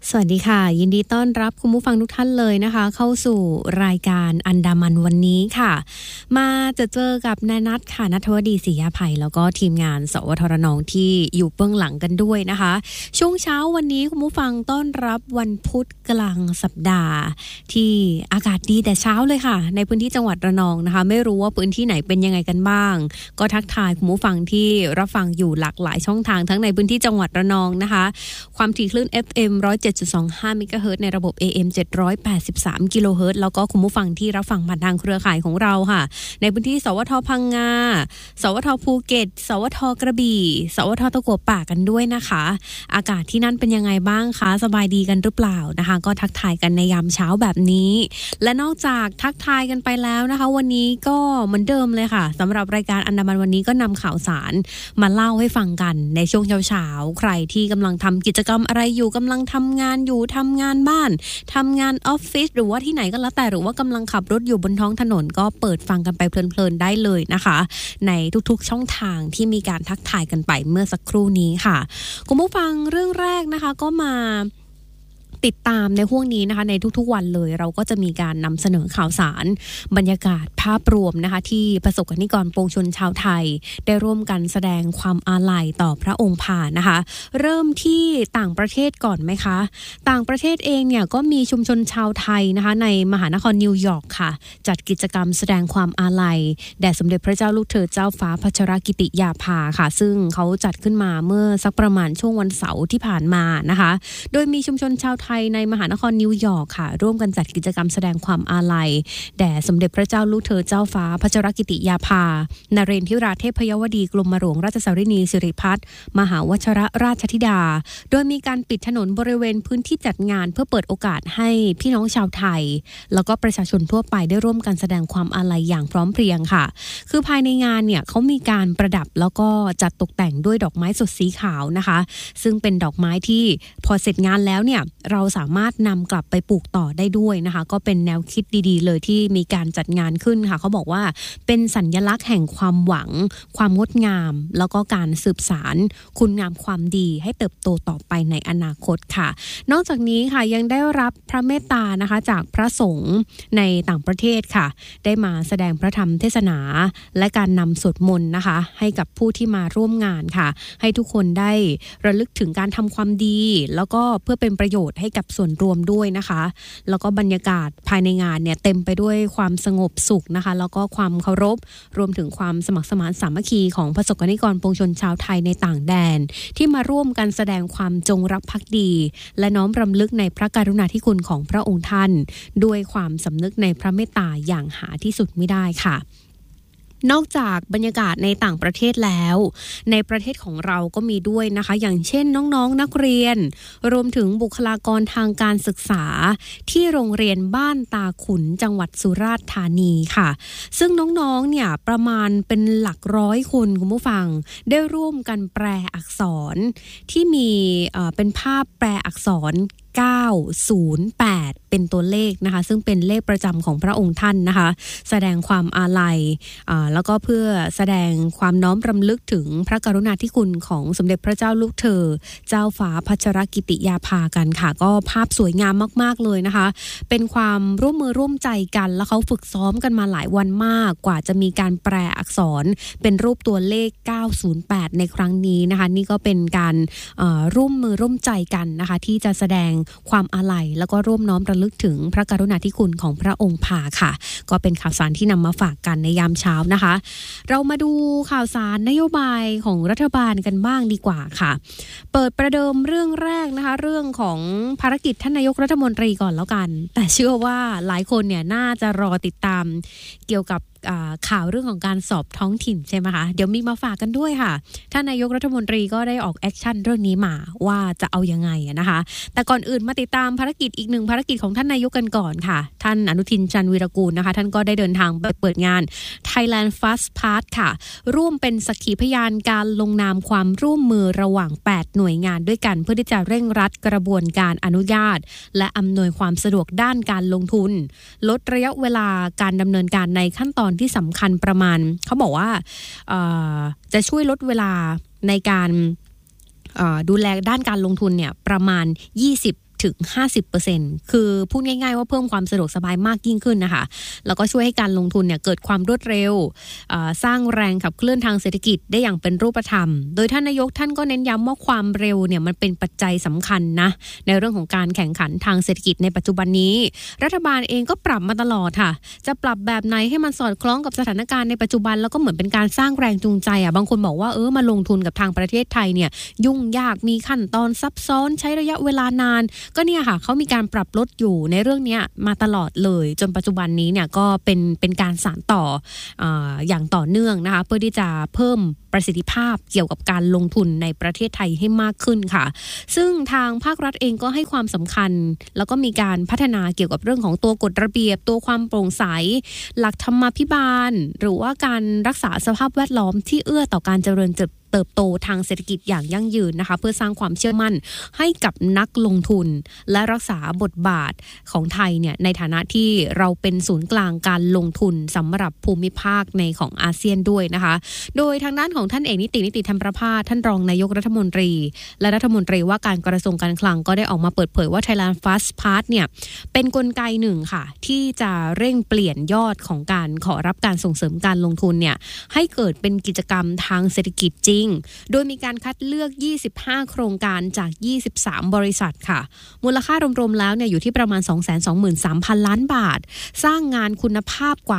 สวัสดีค่ะยินดีต้อนรับคุณผู้ฟังทุกท่านเลยนะคะเข้าสู่รายการอันดามันวันนี้ค่ะมาเจอกับนายนัทค่ะณัฐวดีศรียาไผ่แล้วก็ทีมงานสวทรนองที่อยู่เบื้องหลังกันด้วยนะคะช่วงเช้าวันนี้คุณผู้ฟังต้อนรับวันพุธกลางสัปดาห์ที่อากาศดีแต่เช้าเลยค่ะในพื้นที่จังหวัดระนองนะคะไม่รู้ว่าพื้นที่ไหนเป็นยังไงกันบ้างก็ทักทายคุณผู้ฟังที่รับฟังอยู่หลากหลายช่องทางทั้งในพื้นที่จังหวัดระนองนะคะความถี่คลื่น FM 107.25 เมกะเฮิรตซ์ในระบบ AM 783 กิโลเฮิรตซ์แล้วก็คุณผู้ฟังที่รับฟังผ่านทางเครือข่ายของเราค่ะในพื้นที่สวทพังงาสวทภูเก็ตสวทกระบี่สวทตะกั่วป่ากันด้วยนะคะอากาศที่นั่นเป็นยังไงบ้างคะสบายดีกันหรือเปล่านะคะก็ทักทายกันในยามเช้าแบบนี้และนอกจากทักทายกันไปแล้วนะคะวันนี้ก็เหมือนเดิมเลยค่ะสำหรับรายการอันดามันวันนี้ก็นำข่าวสารมาเล่าให้ฟังกันในช่วงเช้าๆใครที่กำลังทำกิจกรรมอะไรอยู่กำลังทำงานอยู่ทำงานบ้านทำงานออฟฟิศหรือว่าที่ไหนก็แล้วแต่หรือว่ากำลังขับรถอยู่บนท้องถนนก็เปิดฟังกันไปเพลินๆได้เลยนะคะในทุกๆช่องทางที่มีการทักทายกันไปเมื่อสักครู่นี้ค่ะคุณผู้ฟังเรื่องแรกนะคะก็มาติดตามในห่วงนี้นะคะในทุกๆวันเลยเราก็จะมีการนำเสนอข่าวสารบรรยากาศภาพรวมนะคะที่ประสบกนิกรปวงชนชาวไทยได้ร่วมกันแสดงความอาลัยต่อพระองค์ผ่านนะคะเริ่มที่ต่างประเทศก่อนไหมคะต่างประเทศเองเนี่ยก็มีชุมชนชาวไทยนะคะในมหานครนิวยอร์กค่ะจัดกิจกรรมแสดงความอาลัยแด่สมเด็จพระเจ้าลูกเธอเจ้าฟ้าพัชรกิติยาภาค่ะซึ่งเขาจัดขึ้นมาเมื่อสักประมาณช่วงวันเสาร์ที่ผ่านมานะคะโดยมีชุมชนชาวไทยในมหานครนิวยอร์กค่ะร่วมกันจัดกิจกรรมแสดงความอาลัยแด่สมเด็จพระเจ้าลูกเธอเจ้าฟ้าพัชรกิติยาภานเรนทิราเทพยวดีกรมหลวงราชสารินีสิริพัฒน์มหาวชรราชธิดาโดยมีการปิดถนนบริเวณพื้นที่จัดงานเพื่อเปิดโอกาสให้พี่น้องชาวไทยแล้วก็ประชาชนทั่วไปได้ร่วมกันแสดงความอาลัยอย่างพร้อมเพรียงค่ะคือภายในงานเนี่ยเขามีการประดับแล้วก็จัดตกแต่งด้วยดอกไม้สดสีขาวนะคะซึ่งเป็นดอกไม้ที่พอเสร็จงานแล้วเนี่ยเราสามารถนำกลับไปปลูกต่อได้ด้วยนะคะก็เป็นแนวคิดดีๆเลยที่มีการจัดงานขึ้นค่ะเขาบอกว่าเป็นสัญลักษณ์แห่งความหวังความงดงามแล้วก็การสืบสานคุณงามความดีให้เติบโตต่อไปในอนาคตค่ะนอกจากนี้ค่ะยังได้รับพระเมตตานะคะจากพระสงฆ์ในต่างประเทศค่ะได้มาแสดงพระธรรมเทศนาและการนำสวดมนต์นะคะให้กับผู้ที่มาร่วมงานค่ะให้ทุกคนได้ระลึกถึงการทำความดีแล้วก็เพื่อเป็นประโยชน์ให้กับส่วนรวมด้วยนะคะแล้วก็บรรยากาศภายในงานเนี่ยเต็มไปด้วยความสงบสุขนะคะแล้วก็ความเคารพรวมถึงความสมัครสมานสามัคคีของประสบกนิกรปวงชนชาวไทยในต่างแดนที่มาร่วมกันแสดงความจงรักภักดีและน้อมรำลึกในพระกรุณาธิคุณของพระองค์ท่านด้วยความสำนึกในพระเมตตาอย่างหาที่สุดไม่ได้ค่ะนอกจากบรรยากาศในต่างประเทศแล้วในประเทศของเราก็มีด้วยนะคะอย่างเช่นน้องๆนักเรียนรวมถึงบุคลากรทางการศึกษาที่โรงเรียนบ้านตาขุนจังหวัดสุราษฎร์ธานีค่ะซึ่งน้องๆเนี่ยประมาณเป็นหลักร้อยคนคุณผู้ฟังได้ร่วมกันแปลอักษรที่มีเป็นภาพแปลอักษร908เป็นตัวเลขนะคะซึ่งเป็นเลขประจำของพระองค์ท่านนะคะแสดงความอาลัยแล้วก็เพื่อแสดงความน้อมรำลึกถึงพระกรุณาธิคุณของสมเด็จพระเจ้าลูกเธอเจ้าฟ้าพัชรกิติยาภากันค่ะก็ภาพสวยงามมากๆเลยนะคะเป็นความร่วมมือร่วมใจกันแล้วเขาฝึกซ้อมกันมาหลายวันมากกว่าจะมีการแปลอักษรเป็นรูปตัวเลข908ในครั้งนี้นะคะนี่ก็เป็นการร่วมมือร่วมใจกันนะคะที่จะแสดงความอาลัยแล้วก็ร่วมน้อมระลึกถึงพระกรุณาธิคุณของพระองค์ผ่าค่ะก็เป็นข่าวสารที่นำมาฝากกันในยามเช้านะคะเรามาดูข่าวสารนโยบายของรัฐบาลกันบ้างดีกว่าค่ะเปิดประเดิมเรื่องแรกนะคะเรื่องของภารกิจท่านนายกรัฐมนตรีก่อนแล้วกันแต่เชื่อว่าหลายคนเนี่ยน่าจะรอติดตามเกี่ยวกับข่าวเรื่องของการสอบท้องถิ่นใช่ไหมคะเดี๋ยวมีมาฝากกันด้วยค่ะท่านนายกรัฐมนตรีก็ได้ออกแอคชั่นเรื่องนี้มาว่าจะเอายังไงนะคะแต่ก่อนอื่นมาติดตามภารกิจอีกหนึ่งภารกิจของท่านนายกกันก่อนค่ะท่านอนุทินชาญวีรกูลนะคะท่านก็ได้เดินทางไปเปิดงาน Thailand Fast Pass ค่ะร่วมเป็นสักขีพยานการลงนามความร่วมมือระหว่าง8หน่วยงานด้วยกันเพื่อที่จะเร่งรัดกระบวนการอนุญาตและอำนวยความสะดวกด้านการลงทุนลดระยะเวลาการดำเนินการในขั้นตอนที่สำคัญประมาณเขาบอกว่าจะช่วยลดเวลาในการดูแลด้านการลงทุนเนี่ยประมาณ20 ถึง 50% คือพูดง่ายๆว่าเพิ่มความสะดวกสบายมากยิ่งขึ้นนะคะแล้วก็ช่วยให้การลงทุนเนี่ยเกิดความรวดเร็วสร้างแรงขับเคลื่อนทางเศรษฐกิจได้อย่างเป็นรูปธรรมโดยท่านนายกท่านก็เน้นย้ำว่าความเร็วเนี่ยมันเป็นปัจจัยสำคัญนะในเรื่องของการแข่งขันทางเศรษฐกิจในปัจจุบันนี้รัฐบาลเองก็ปรับมาตลอดค่ะจะปรับแบบไหนให้มันสอดคล้องกับสถานการณ์ในปัจจุบันแล้วก็เหมือนเป็นการสร้างแรงจูงใจบางคนบอกว่ามาลงทุนกับทางประเทศไทยเนี่ยยุ่งยากมีขั้นตอนซับซ้อนใช้ระยะเวลานานก็เนี่ยค่ะเขามีการปรับลดอยู่ในเรื่องนี้มาตลอดเลยจนปัจจุบันนี้เนี่ยก็เป็นการสานต่ออย่างต่อเนื่องนะคะเพื่อที่จะเพิ่มประสิทธิภาพเกี่ยวกับการลงทุนในประเทศไทยให้มากขึ้นค่ะซึ่งทางภาครัฐเองก็ให้ความสำคัญแล้วก็มีการพัฒนาเกี่ยวกับเรื่องของตัวกฎระเบียบตัวความโปร่งใสหลักธรรมาภิบาลหรือว่าการรักษาสภาพแวดล้อมที่เอื้อต่อการเจริญเติบโตทางเศรษฐกิจอย่างยั่งยืนนะคะเพื่อสร้างความเชื่อมั่นให้กับนักลงทุนและรักษาบทบาทของไทยเนี่ยในฐานะที่เราเป็นศูนย์กลางการลงทุนสำหรับภูมิภาคในของอาเซียนด้วยนะคะโดยทางด้านของท่านเอกนิติธรรมประภาสท่านรองนายกรัฐมนตรีและรัฐมนตรีว่าการกระทรวงการคลังก็ได้ออกมาเปิดเผยว่า Thailand Fast Pass เนี่ยเป็นกลไกหนึ่งค่ะที่จะเร่งเปลี่ยนยอดของการขอรับการส่งเสริมการลงทุนเนี่ยให้เกิดเป็นกิจกรรมทางเศรษฐกิจจริงโดยมีการคัดเลือก25โครงการจาก23บริษัทค่ะมูลค่ารวมๆแล้วเนี่ยอยู่ที่ประมาณ 223,000 ล้านบาทสร้างงานคุณภาพกว่า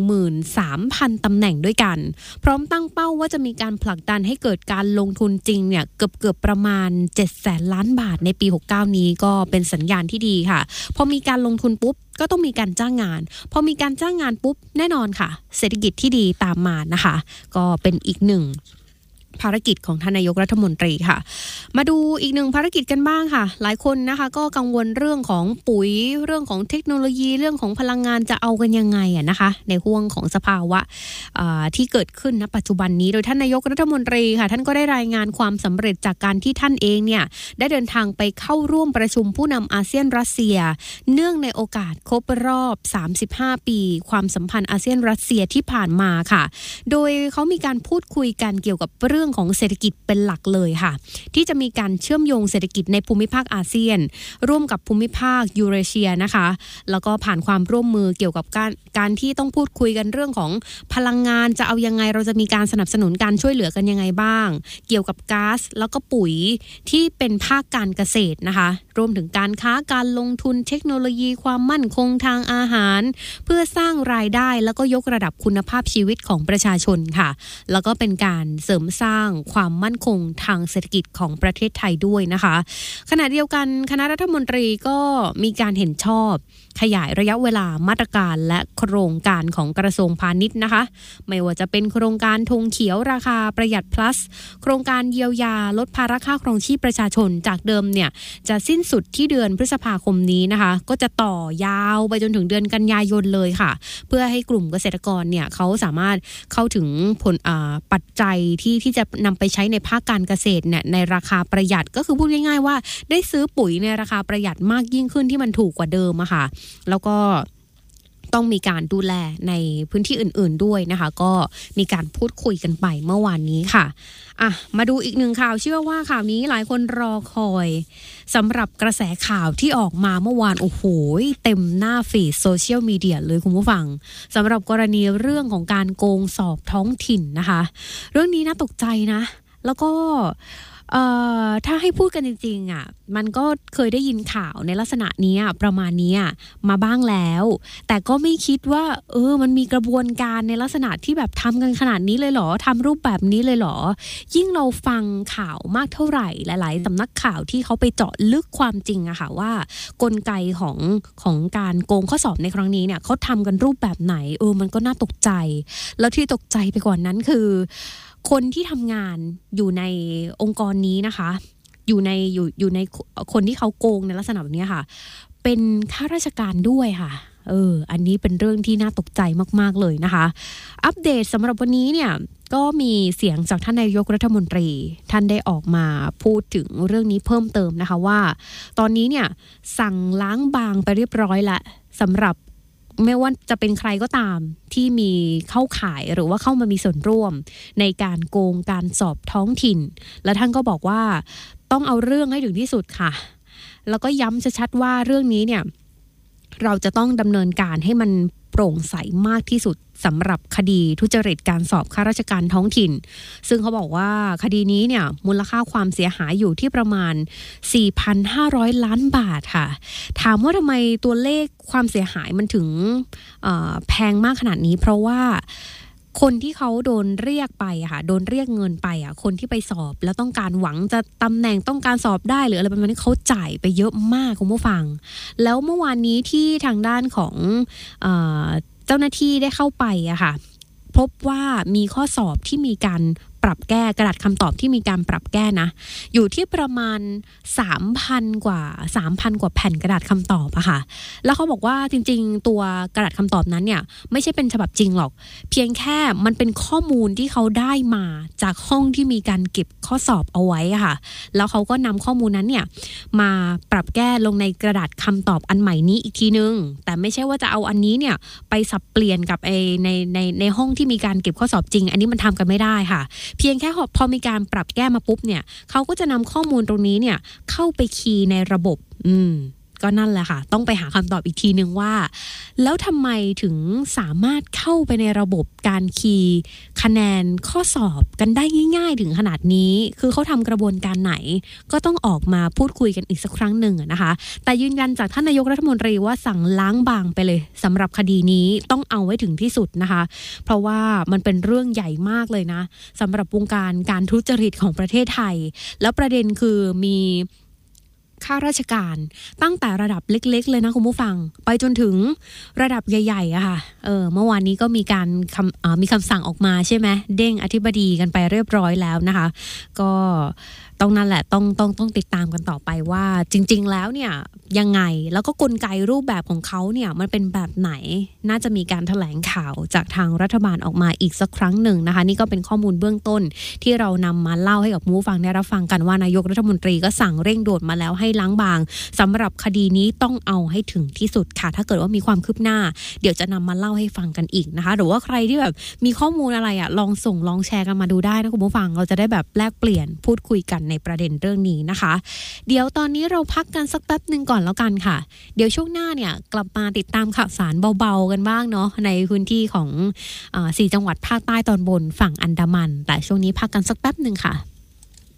13,000 ตำแหน่งด้วยกันพร้อมตั้งเป้าว่าจะมีการผลักดันให้เกิดการลงทุนจริงเนี่ยเกือบประมาณ 700,000 ล้านบาทในปี69นี้ก็เป็นสัญญาณที่ดีค่ะพอมีการลงทุนปุ๊บก็ต้องมีการจ้างงานพอมีการจ้างงานปุ๊บแน่นอนค่ะเศรษฐกิจที่ดีตามมานะคะก็เป็นอีกหนึ่งภารกิจของท่านนายกรัฐมนตรีค่ะมาดูอีกหนึ่งภารกิจกันบ้างค่ะหลายคนนะคะก็กังวลเรื่องของปุ๋ยเรื่องของเทคโนโลยีเรื่องของพลังงานจะเอากันยังไงนะคะในห่วงของสภาวะที่เกิดขึ้นณปัจจุบันนี้โดยท่านนายกรัฐมนตรีค่ะท่านก็ได้รายงานความสำเร็จจากการที่ท่านเองเนี่ยได้เดินทางไปเข้าร่วมประชุมผู้นำอาเซียนรัสเซียเนื่องในโอกาสครบรอบ35ปีความสัมพันธ์อาเซียนรัสเซียที่ผ่านมาค่ะโดยเขามีการพูดคุยกันเกี่ยวกับเรื่องของเศรษฐกิจเป็นหลักเลยค่ะที่จะมีการเชื่อมโยงเศรษฐกิจในภูมิภาคอาเซียนร่วมกับภูมิภาคยูเรเชียนะคะแล้วก็ผ่านความร่วมมือเกี่ยวกับการที่ต้องพูดคุยกันเรื่องของพลังงานจะเอายังไงเราจะมีการสนับสนุนการช่วยเหลือกันยังไงบ้างเกี่ยวกับก๊าซแล้วก็ปุ๋ยที่เป็นภาคการเกษตรนะคะรวมถึงการค้าการลงทุนเทคโนโลยีความมั่นคงทางอาหารเพื่อสร้างรายได้แล้วก็ยกระดับคุณภาพชีวิตของประชาชนค่ะแล้วก็เป็นการเสริมสร้างความมั่นคงทางเศรษฐกิจของประเทศไทยด้วยนะคะขณะเดียวกันคณะรัฐมนตรีก็มีการเห็นชอบขยายระยะเวลามาตรการและโครงการของกระทรวงพาณิชย์นะคะไม่ว่าจะเป็นโครงการธงเขียวราคาประหยัด plus โครงการเยียวยาลดภาระค่าครองชีพประชาชนจากเดิมเนี่ยจะสิ้นสุดที่เดือนพฤษภาคมนี้นะคะก็จะต่อยาวไปจนถึงเดือนกันยายนเลยค่ะเพื่อให้กลุ่มเกษตรกรเนี่ยเขาสามารถเข้าถึงผลปัจจัยที่จะนำไปใช้ในภาคการเกษตรเนี่ยในราคาประหยัดก็คือพูดง่ายๆว่าได้ซื้อปุ๋ยในราคาประหยัดมากยิ่งขึ้นที่มันถูกกว่าเดิมอะค่ะแล้วก็ต้องมีการดูแลในพื้นที่อื่นๆด้วยนะคะก็มีการพูดคุยกันไปเมื่อวานนี้ค่ะมาดูอีกหนึ่งข่าวเชื่อว่าข่าวนี้หลายคนรอคอยสำหรับกระแสข่าวที่ออกมาเมื่อวานโอ้โหเต็มหน้าฟีดโซเชียลมีเดียเลยคุณผู้ฟังสำหรับกรณีเรื่องของการโกงสอบท้องถิ่นนะคะเรื่องนี้น่าตกใจนะแล้วก็ถ้าให้พูดกันจริงๆอ่ะมันก็เคยได้ยินข่าวในลักษณะนี้ประมาณนี้มาบ้างแล้วแต่ก็ไม่คิดว่ามันมีกระบวนการในลักษณะที่แบบทำกันขนาดนี้เลยเหรอทำรูปแบบนี้เลยเหรอยิ่งเราฟังข่าวมากเท่าไหร่หลายๆสำนักข่าวที่เขาไปเจาะลึกความจริงอะค่ะว่ากลไกของการโกงข้อสอบในครั้งนี้เนี่ยเขาทำกันรูปแบบไหนมันก็น่าตกใจแล้วที่ตกใจไปกว่านั้นคือคนที่ทำงานอยู่ในองค์กรนี้นะคะอยู่ในคนที่เขาโกงในลักษณะแบบนี้ค่ะเป็นข้าราชการด้วยค่ะอันนี้เป็นเรื่องที่น่าตกใจมากๆเลยนะคะอัปเดตสำหรับวันนี้เนี่ยก็มีเสียงจากท่านนายกรัฐมนตรีท่านได้ออกมาพูดถึงเรื่องนี้เพิ่มเติมนะคะว่าตอนนี้เนี่ยสั่งล้างบางไปเรียบร้อยแล้วสำหรับไม่ว่าจะเป็นใครก็ตามที่มีเข้าข่ายหรือว่าเข้ามามีส่วนร่วมในการโกงการสอบท้องถิ่นและท่านก็บอกว่าต้องเอาเรื่องให้ถึงที่สุดค่ะแล้วก็ย้ำชัดๆว่าเรื่องนี้เนี่ยเราจะต้องดำเนินการให้มันโปร่งใสมากที่สุดสำหรับคดีทุจริตการสอบข้าราชการท้องถิ่นซึ่งเขาบอกว่าคดีนี้เนี่ยมูลค่าความเสียหายอยู่ที่ประมาณ 4,500 ล้านบาทค่ะถามว่าทำไมตัวเลขความเสียหายมันถึงแพงมากขนาดนี้เพราะว่าคนที่เขาโดนเรียกไปค่ะโดนเรียกเงินไปคนที่ไปสอบแล้วต้องการหวังจะตำแหน่งต้องการสอบได้หรืออะไรประมาณนี้เขาจ่ายไปเยอะมากคุณผู้ฟังแล้วเมื่อวานนี้ที่ทางด้านของเจ้าหน้าที่ได้เข้าไปค่ะพบว่ามีข้อสอบที่มีการปรับแก้กระดาษคำตอบที่มีการปรับแก้นะอยู่ที่ประมาณ 3,000 กว่าแผ่นกระดาษคำตอบอะค่ะแล้วเขาบอกว่าจริงๆตัวกระดาษคำตอบนั้นเนี่ยไม่ใช่เป็นฉบับจริงหรอกเพียงแค่มันเป็นข้อมูลที่เขาได้มาจากห้องที่มีการเก็บข้อสอบเอาไว้ค่ะแล้วเขาก็นำข้อมูลนั้นเนี่ยมาปรับแก้ลงในกระดาษคำตอบอันใหม่นี้อีกทีนึงแต่ไม่ใช่ว่าจะเอาอันนี้เนี่ยไปสับเปลี่ยนกับในห้องที่มีการเก็บข้อสอบจริงอันนี้มันทำกันไม่ได้ค่ะเพียงแค่พอมีการปรับแก้มาปุ๊บเนี่ยเขาก็จะนำข้อมูลตรงนี้เนี่ยเข้าไปคีย์ในระบบก็นั่นแหละค่ะต้องไปหาคำตอบอีกทีนึงว่าแล้วทำไมถึงสามารถเข้าไปในระบบการคีย์คะแนนข้อสอบกันได้ง่ายๆถึงขนาดนี้คือเขาทำกระบวนการไหนก็ต้องออกมาพูดคุยกันอีกสักครั้งหนึ่งนะคะแต่ยืนยันจากท่านนายกรัฐมนตรีว่าสั่งล้างบางไปเลยสำหรับคดีนี้ต้องเอาไว้ถึงที่สุดนะคะเพราะว่ามันเป็นเรื่องใหญ่มากเลยนะสำหรับวงการทุจริตของประเทศไทยแล้วประเด็นคือมีข้าราชการตั้งแต่ระดับเล็กๆเลยนะคุณผู้ฟังไปจนถึงระดับใหญ่ๆอะค่ะเมื่อวานนี้ก็มีคำสั่งออกมาใช่ไหมเด้งอธิบดีกันไปเรียบร้อยแล้วนะคะก็ต้องนั่นแหละต้องติดตามกันต่อไปว่าจริงๆแล้วเนี่ยยังไงแล้วก็กลไกรูปแบบของเขาเนี่ยมันเป็นแบบไหนน่าจะมีการแถลงข่าวจากทางรัฐบาลออกมาอีกสักครั้งหนึ่งนะคะนี่ก็เป็นข้อมูลเบื้องต้นที่เรานำมาเล่าให้กับผู้ฟังได้รับฟังกันว่านายกรัฐมนตรีก็สั่งเร่งด่วนมาแล้วให้ล้างบางสำหรับคดีนี้ต้องเอาให้ถึงที่สุดค่ะถ้าเกิดว่ามีความคืบหน้าเดี๋ยวจะนำมาเล่าให้ฟังกันอีกนะคะหรือว่าใครที่แบบมีข้อมูลอะไรลองแชร์กันมาดูได้นะคุณผู้ฟังเราจะได้แบบแลกเปลี่ยนพูดคุยกันในประเด็นเรื่องนี้นะคะเดี๋ยวตอนนี้เราพักกันสักแป๊บนึงก่อนแล้วกันค่ะเดี๋ยวช่วงหน้าเนี่ยกลับมาติดตามข่าวสารเบาๆกันบ้างเนาะในพื้นที่ของ4 จังหวัดภาคใต้ตอนบนฝั่งอันดามันแต่ช่วงนี้พักกันสักแป๊บนึงค่ะ